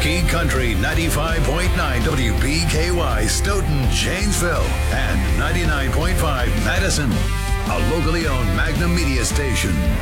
Talkie Country 95.9 WPKY Stoughton, Janesville, and 99.5 Madison. A locally owned Magnum Media station.